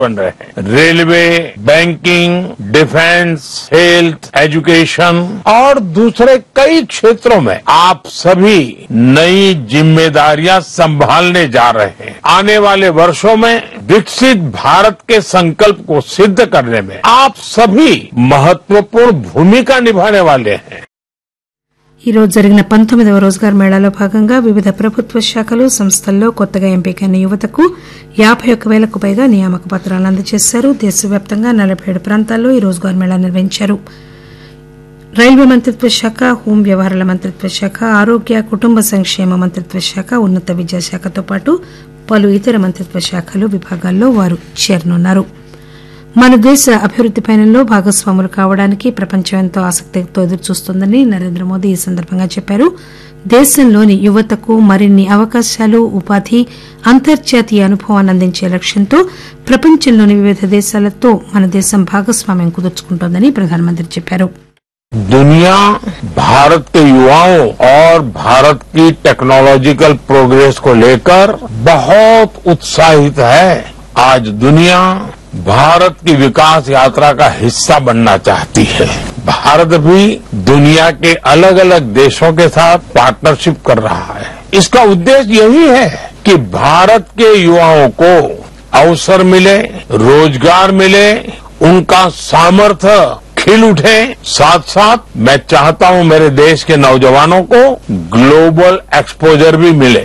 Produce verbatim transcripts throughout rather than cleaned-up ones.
बन रहे हैं। Railway, banking, defence, health, education और दूसरे कई क्षेत्रों में आप सभी नई जिम्मेदारियां संभालने जा रहे हैं। आने वाले वर्षों में विकसित भारत के संकल्प को सिद्ध करने में आप सभी महत्वपूर्ण भूमिका निभाने वाले हैं। ఈ రోజు జరిగిన పంతొమ్మిదవ రోజ్గార్ మేళాలో భాగంగా వివిధ ప్రభుత్వ శాఖలు సంస్థల్లో కొత్తగా ఎంపికైన యువతకు యాబై ఒక్క వేలకు పైగా నియామక పత్రాలను అందజేశారు. దేశవ్యాప్తంగా నలభై ఏడు ప్రాంతాల్లో ఈ రోజ్గార్ మేళా నిర్వహించారు. రైల్వే మంత్రిత్వ శాఖ, హోం వ్యవహారాల మంత్రిత్వ శాఖ, ఆరోగ్య కుటుంబ సంక్షేమ మంత్రిత్వ శాఖ, ఉన్నత విద్యాశాఖతో పాటు పలు ఇతర మంత్రిత్వ శాఖలు విభాగాల్లో వారు చేరనున్నారు. మన దేశ అభివృద్ది పయనంలో భాగస్వాములు కావడానికి ప్రపంచం ఎంతో ఆసక్తితో ఎదురుచూస్తోందని నరేంద్ర మోదీ ఈ సందర్భంగా చెప్పారు. దేశంలోని యువతకు మరిన్ని అవకాశాలు, ఉపాధి, అంతర్జాతీయ అనుభవాన్ని అందించే లక్ష్యంతో ప్రపంచంలోని వివిధ దేశాలతో మన దేశం భాగస్వామ్యం కుదుర్చుకుంటోందని ప్రధానమంత్రి చెప్పారు. दुनिया भारत के युवाओं और भारत की टेक्नोलॉजिकल प्रोग्रेस को लेकर बहुत उत्साहित है. आज दुनिया भारत की विकास यात्रा का हिस्सा बनना चाहती है. भारत भी दुनिया के अलग अलग देशों के साथ पार्टनरशिप कर रहा है. इसका उद्देश्य यही है कि भारत के युवाओं को अवसर मिले, रोजगार मिले, उनका सामर्थ्य खिल उठे. साथ साथ मैं चाहता हूं मेरे देश के नौजवानों को ग्लोबल एक्सपोजर भी मिले.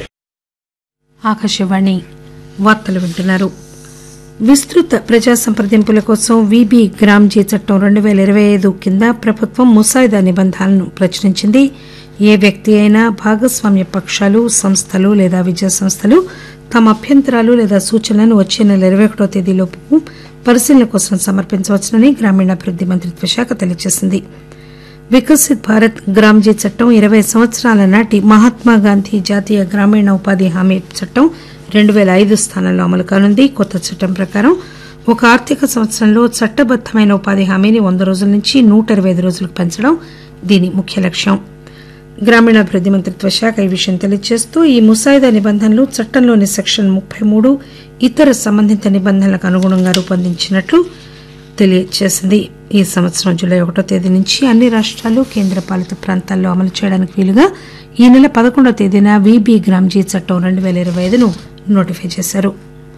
ఆకాశవాణి వార్తలు వింటున్నారు. విస్తృత ప్రజా సంప్రదింపుల కోసం వీబీ గ్రామ్జీ చట్టం రెండు పేల ఇరవై ఐదు కింద ప్రభుత్వం ముసాయిదా నిబంధనలను ప్రచురించింది. ఏ వ్యక్తి అయినా భాగస్వామ్య పక్షాలు, సంస్థలు లేదా విద్యా సంస్థలు తమ అభ్యంతరాలు లేదా సూచనలను వచ్చే నెల ఇరవై ఒకటో తేదీలోపు పరిశీలన కోసం సమర్పించవచ్చునని గ్రామీణాభివృద్ది మంత్రిత్వ శాఖ తెలియజేసింది. వికసిత్ భారత్ గ్రామ్జీ చట్టం ఇరవై సంవత్సరాల నాటి మహాత్మాగాంధీ జాతీయ గ్రామీణ ఉపాధి హామీ చట్టం రెండు పేల ఐదు స్థానంలో అమలు కానుంది. కొత్త చట్టం ప్రకారం ఒక ఆర్థిక సంవత్సరంలో చట్టబద్దమైన ఉపాధి హామీని వంద రోజుల నుంచి నూట ఇరవై ఐదు రోజులకు పెంచడం దీని ముఖ్య లక్ష్యం. గ్రామీణాభివృద్ది మంత్రిత్వ శాఖ ఈ విషయం తెలియజేస్తూ ఈ ముసాయిదా నిబంధనలు చట్టంలోని సెక్షన్ ముప్పై మూడు ఇతర సంబంధిత నిబంధనలకు అనుగుణంగా రూపొందించినట్లు తెలియజేసింది. ఈ సంవత్సరం జూలై ఒకటో తేదీ నుంచి అన్ని రాష్టాలు, కేంద్ర పాలిత ప్రాంతాల్లో అమలు చేయడానికి వీలుగా ఈ నెల పదకొండో తేదీన వీబీ గ్రామ్జీ చట్టం రెండు పేల ఇరవై ఐదును నోటిఫై చేశారు.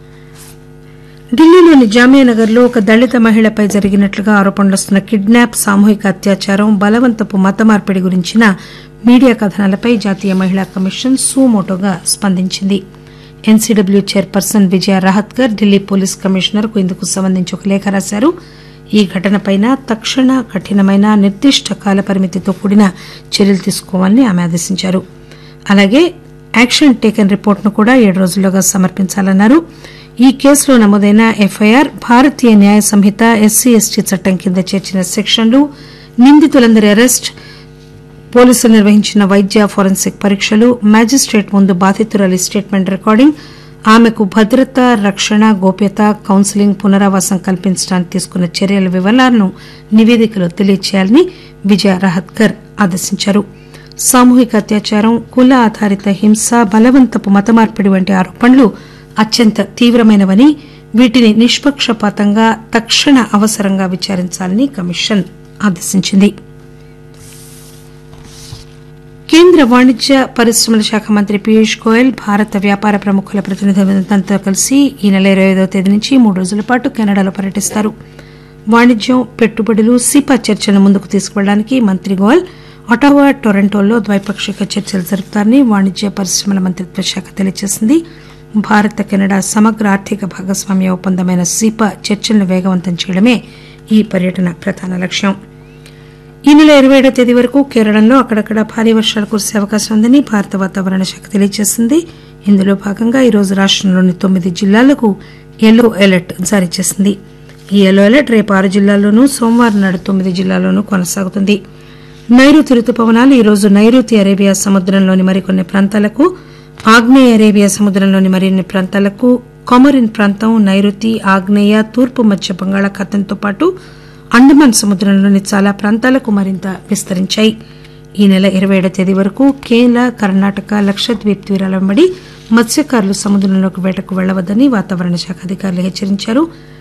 ఢిల్లీలోని జామియానగర్ లో ఒక దళిత మహిళపై జరిగినట్లుగా ఆరోపణలొస్తున్న కిడ్నాప్, సామూహిక అత్యాచారం, బలవంతపు మత మార్పిడి గురించిన మీడియా కథనాలపై జాతీయ మహిళా కమిషన్ సుమోటోగా స్పందించింది. ఎన్సీడబ్ల్యూ చైర్పర్సన్ విజయ రహత్కర్ ఢిల్లీ పోలీస్ కమిషనర్ కు ఇందుకు సంబంధించి ఒక లేఖ రాశారు. ఈ ఘటనపై తక్షణ, కఠినమైన, నిర్దిష్ట కాలపరిమితితో కూడిన చర్యలు తీసుకోవాలని ఆమె ఆదేశించారు. అలాగే యాక్షన్ టేకన్ రిపోర్టును కూడా ఏడు రోజుల్లోగా సమర్పించాలన్నారు. ఈ కేసులో నమోదైన ఎఫ్ఐఆర్ భారతీయ న్యాయ సంహిత, ఎస్సీ ఎస్టీ చట్టం కింద చేర్చిన సెక్షన్లు, నిందితులందరి అరెస్ట్, పోలీసులు నిర్వహించిన వైద్య ఫోరెన్సిక్ పరీక్షలు, మ్యాజిస్టేట్ ముందు బాధితురాలి స్టేట్మెంట్ రికార్డింగ్, ఆమెకు భద్రత, రక్షణ, గోప్యత, కౌన్సిలింగ్, పునరావాసం కల్పించడానికి తీసుకున్న చర్యల వివరాలను నివేదికలో తెలియజేయాలని విజయ రహత్కర్ ఆదేశించారు. సామూహిక అత్యాచారం, కుల ఆధారిత హింస, బలవంతపు మత మార్పిడి వంటి ఆరోపణలు అత్యంత తీవ్రమైనవని, వీటిని నిష్పక్షపాతంగా తక్షణ అవసరంగా విచారించాలని కమిషన్ ఆదేశించింది. కేంద్ర వాణిజ్య పరిశ్రమల శాఖ మంత్రి పీయూష్ గోయల్ భారత వ్యాపార ప్రముఖుల ప్రతినిధులతో కలిసి ఈ నెల ఇరవై ఐదవ తేదీ నుంచి మూడు రోజుల పాటు కెనడాలో పర్యటిస్తారు. వాణిజ్యం, పెట్టుబడులు, సిపా చర్చలను ముందుకు తీసుకువెళ్లడానికి మంత్రి గోయల్ ఒటావా, టొరంటోల్లో ద్వైపాక్షిక చర్చలు జరుపుతారని వాణిజ్య పరిశ్రమల మంత్రిత్వ శాఖ తెలియజేసింది. భారత కెనడా సమగ్ర ఆర్థిక భాగస్వామ్య ఒప్పందమైన సిపా చర్చలను వేగవంతం చేయడమే ఈ పర్యటన ప్రధాన లక్ష్యం. ఈ నెల ఇరవై ఏడవ తేదీ వరకు కేరళంలో అక్కడక్కడ భారీ వర్షాలు కురిసే అవకాశం ఉందని భారత వాతావరణ శాఖ తెలియజేసింది. ఇందులో భాగంగా ఈరోజు రాష్టంలోని తొమ్మిది జిల్లాలకు ఎల్లో అలర్ట్ జారీ చేసింది. ఈ ఎల్లో అలర్ట్ రేపు ఆరు జిల్లాల్లోనూ, సోమవారం నాడు తొమ్మిది జిల్లాల్లోనూ కొనసాగుతుంది. నైరుతి రుతుపవనాలు ఈరోజు నైరుతి అరేబియా సముద్రంలోని మరికొన్ని ప్రాంతాలకు, ఆగ్నేయ అరేబియా సముద్రంలోని మరిన్ని ప్రాంతాలకు, కొమరిన్ ప్రాంతం, నైరుతి, ఆగ్నేయ, తూర్పు మధ్య బంగాళాఖాతంతో పాటు అండమాన్ సముద్రంలోని చాలా ప్రాంతాలకు మరింత విస్తరించాయి. ఈ నెల ఇరవై ఏడవ తేదీ వరకు కేరళ, కర్ణాటక, లక్షద్వీప్ తీరాల వెంబడి మత్స్యకారులు సముద్రంలోకి వేటకు వెళ్లవద్దని వాతావరణ శాఖ అధికారులు హెచ్చరించారు.